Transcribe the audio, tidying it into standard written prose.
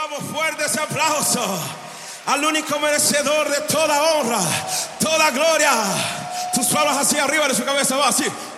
damos fuerte ese aplauso al único merecedor de toda honra, toda gloria. Tus palmas hacia arriba de su cabeza, va así.